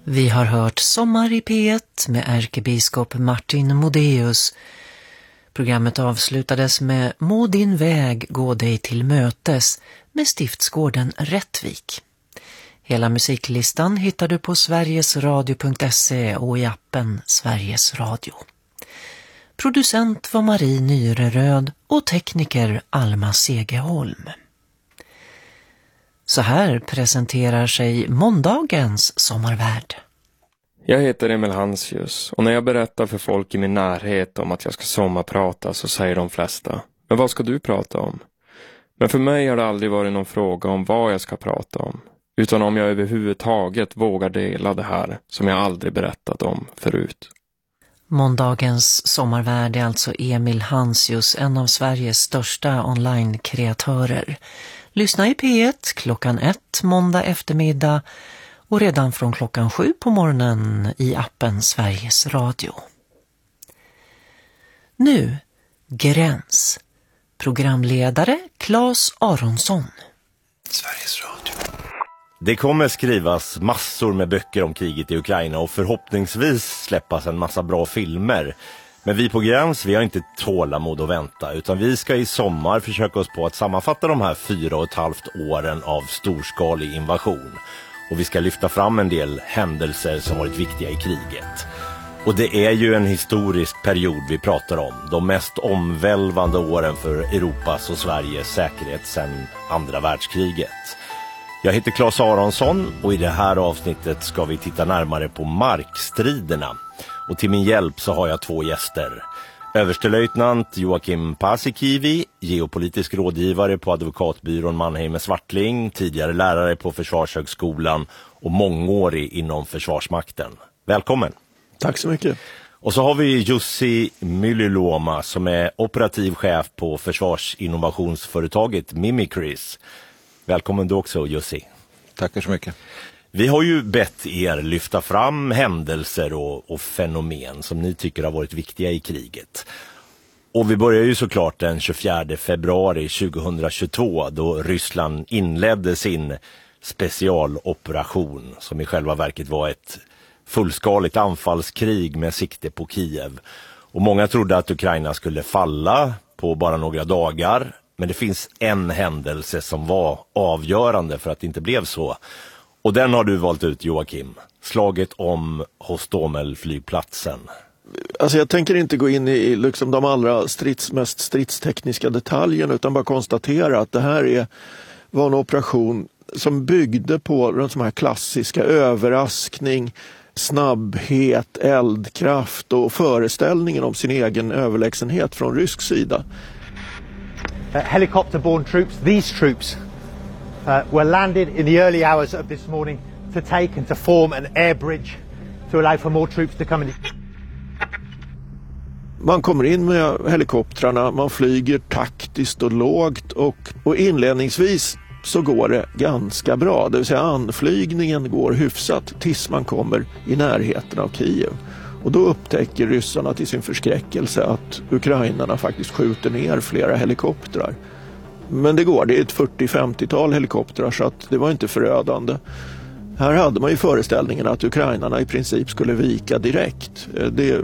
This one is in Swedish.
Vi har hört Sommar i P1 med ärkebiskop Martin Modéus. Programmet avslutades med Må din väg gå dig till mötes med Stiftsgården Rättvik. Hela musiklistan hittar du på sverigesradio.se och i appen Sveriges Radio. Producent var Marie Nyreröd och tekniker Alma Segeholm. Så här presenterar sig måndagens sommarvärd. Jag heter Emil Hansius och när jag berättar för folk i min närhet om att jag ska sommarprata så säger de flesta: men vad ska du prata om? Men för mig har det aldrig varit någon fråga om vad jag ska prata om, utan om jag överhuvudtaget vågar dela det här som jag aldrig berättat om förut. Måndagens sommarvärd är alltså Emil Hansius, en av Sveriges största online-kreatörer. Lyssna i P1 klockan 1 måndag eftermiddag och redan från klockan 7 på morgonen i appen Sveriges Radio. Nu, Gräns. Programledare Claes Aronsson. Sveriges Radio. Det kommer skrivas massor med böcker om kriget i Ukraina och förhoppningsvis släppas en massa bra filmer. Men vi på Gräns, vi har inte tålamod att vänta, utan vi ska i sommar försöka oss på att sammanfatta de här 4,5 åren av storskalig invasion. Och vi ska lyfta fram en del händelser som varit viktiga i kriget. Och det är ju en historisk period vi pratar om. De mest omvälvande åren för Europas och Sveriges säkerhet sedan andra världskriget. Jag heter Claes Aronsson och i det här avsnittet ska vi titta närmare på markstriderna. Och till min hjälp så har jag 2 gäster. Överstelöjtnant Joakim Paasikivi, geopolitisk rådgivare på advokatbyrån Mannheimer Swartling, tidigare lärare på Försvarshögskolan och mångårig inom Försvarsmakten. Välkommen! Tack så mycket. Och så har vi Jussi Myllyluoma som är operativ chef på försvarsinnovationsföretaget Mimikryss. Välkommen du också, Jussi. Tackar så mycket. Vi har ju bett er lyfta fram händelser och fenomen som ni tycker har varit viktiga i kriget. Och vi börjar ju såklart den 24 februari 2022 då Ryssland inledde sin specialoperation som i själva verket var ett fullskaligt anfallskrig med sikte på Kiev. Och många trodde att Ukraina skulle falla på bara några dagar. Men det finns en händelse som var avgörande för att det inte blev så. Och den har du valt ut, Joakim. Slaget om Hostomel-flygplatsen. Alltså jag tänker inte gå in i liksom de allra mest stridstekniska detaljerna utan bara konstatera att det här var en operation som byggde på de här klassiska överraskning, snabbhet, eldkraft och föreställningen om sin egen överlägsenhet från rysk sida. Helicopter-borne troops, these troops were landed in the early hours of this morning to take and to form an air bridge to allow for more troops to come in. Man kommer in med helikoptrarna, man flyger taktiskt och lågt och inledningsvis så går det ganska bra. Det vill säga anflygningen går hyfsat tills man kommer i närheten av Kiev. Och då upptäcker ryssarna till sin förskräckelse att ukrainarna faktiskt skjuter ner flera helikoptrar. Men det är ett 40-50-tal helikoptrar så att det var inte förödande. Här hade man ju föreställningen att ukrainarna i princip skulle vika direkt. Det